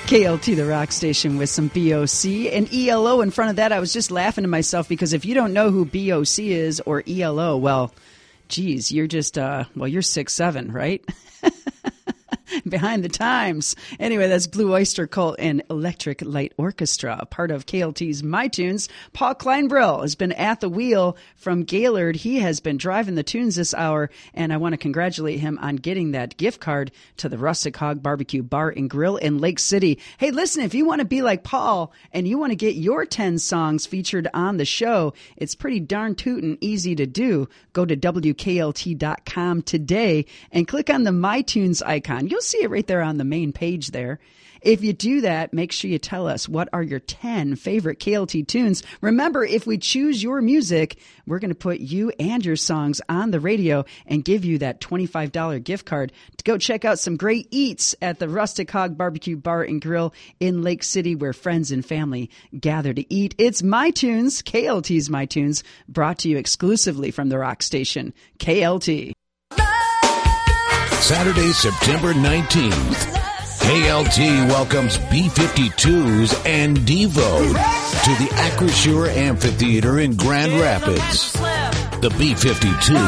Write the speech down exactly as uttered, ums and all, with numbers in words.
K L T, the rock station, with some B O C and E L O in front of that. I was just laughing to myself because if you don't know who B O C is or E L O, well, geez, you're just, uh, well, you're six seven, right? Behind the times. Anyway, that's Blue Oyster Cult and Electric Light Orchestra, part of K L T's My Tunes. Paul Kleinbrill has been at the wheel from Gaylord. He has been driving the tunes this hour, and I want to congratulate him on getting that gift card to the Rustic Hog Barbecue Bar and Grill in Lake City. Hey, listen, if you want to be like Paul and you want to get your ten songs featured on the show, it's pretty darn tootin' easy to do. Go to W K L T dot com today and click on the My Tunes icon. You'll see it right there on the main page there. If you do that, make sure you tell us what are your ten favorite K L T tunes. Remember, if we choose your music, we're going to put you and your songs on the radio and give you that twenty-five dollars gift card to go check out some great eats at the Rustic Hog Barbecue Bar and Grill in Lake City, where friends and family gather to eat. It's My Tunes, K L T's My Tunes, brought to you exclusively from the rock station, K L T. Saturday, September nineteenth. K L T welcomes B fifty-twos and Devo to the Acrisure Amphitheater in Grand Rapids. The B fifty-two